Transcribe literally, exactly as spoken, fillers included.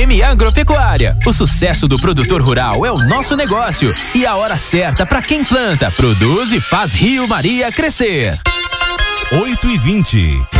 M Agropecuária. O sucesso do produtor rural é o nosso negócio e a hora certa para quem planta, produz e faz Rio Maria crescer. oito e vinte.